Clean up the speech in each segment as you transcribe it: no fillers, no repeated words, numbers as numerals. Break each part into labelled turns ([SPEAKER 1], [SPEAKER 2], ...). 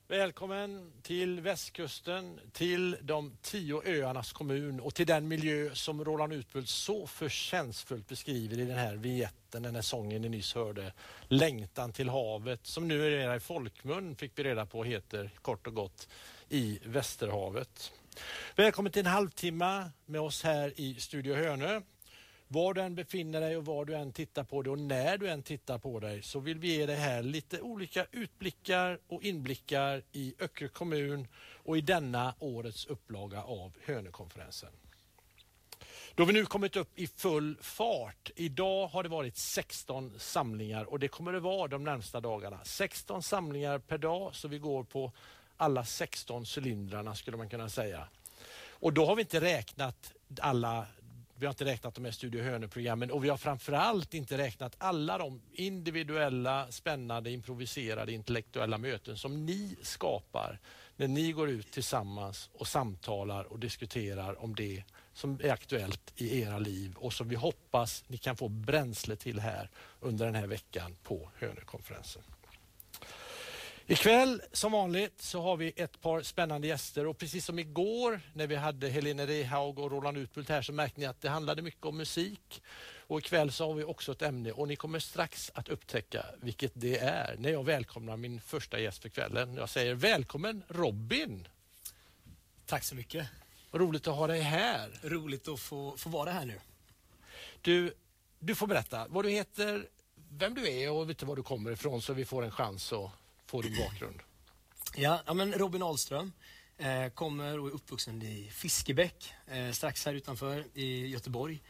[SPEAKER 1] Välkommen till västkusten, till de 10 öarnas kommun och till den miljö som Roland Utbult så förtjänstfullt beskriver i den här vignetten, den här sången ni nyss hörde. Längtan till havet, som nu är i folkmun, fick vi reda på, heter kort och gott i Västerhavet. Välkommen till en halvtimme med oss här i Studio Hönö. Var du än befinner dig och var du än tittar på dig och när du än tittar på dig, så vill vi ge dig här lite olika utblickar och inblickar i Öckerö kommun och i denna årets upplaga av Hönökonferensen. Då har vi nu kommit upp i full fart. Idag har det varit 16 samlingar och det kommer det vara de närmsta dagarna. 16 samlingar per dag, så vi går på alla 16 cylindrarna skulle man kunna säga. Och då har vi inte räknat vi har inte räknat de här Studio Hönö-programmen och vi har framförallt inte räknat alla de individuella, spännande, improviserade, intellektuella möten som ni skapar när ni går ut tillsammans och samtalar och diskuterar om det som är aktuellt i era liv och som vi hoppas ni kan få bränsle till här under den här veckan på Hönökonferensen. Ikväll som vanligt så har vi ett par spännande gäster och precis som igår när vi hade Helene Rehaug och Roland Utbult här så märkte ni att det handlade mycket om musik. Och ikväll så har vi också ett ämne och ni kommer strax att upptäcka vilket det är när jag välkomnar min första gäst för kvällen. Jag säger välkommen Robin!
[SPEAKER 2] Tack så mycket.
[SPEAKER 1] Roligt att ha dig här.
[SPEAKER 2] Roligt att få vara här nu.
[SPEAKER 1] Du får berätta vad du heter, vem du är och vet var du kommer ifrån så vi får en chans att få din bakgrund.
[SPEAKER 2] Ja, men Robin Ahlström kommer och är uppvuxen i Fiskebäck, strax här utanför i Göteborg.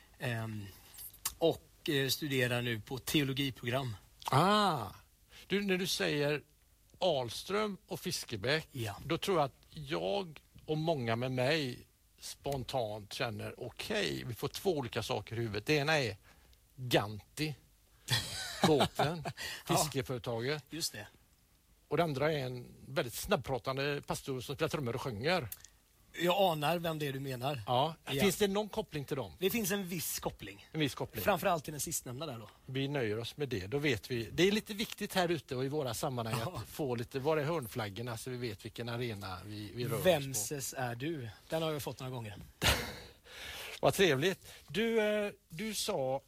[SPEAKER 2] Och studerar nu på teologiprogram.
[SPEAKER 1] När du säger Ahlström och Fiskebäck, då tror jag att jag och många med mig spontant känner okej, vi får 2 olika saker i huvudet. Det ena är Ganti, båten, fiskeföretaget.
[SPEAKER 2] Just det.
[SPEAKER 1] Och det andra är en väldigt snabbpratande pastor som spelar trummor och sjunger.
[SPEAKER 2] Jag anar vem det är du menar.
[SPEAKER 1] Ja. Finns det någon koppling till dem?
[SPEAKER 2] Det finns en viss koppling.
[SPEAKER 1] En viss koppling.
[SPEAKER 2] Framförallt till den sistnämnda där då.
[SPEAKER 1] Vi nöjer oss med det. Då vet vi. Det är lite viktigt här ute och i våra sammanhang att få lite, var är hörnflaggorna så vi vet vilken arena vi rör oss på.
[SPEAKER 2] Vemses är du? Den har jag fått några gånger.
[SPEAKER 1] Vad trevligt. Du sa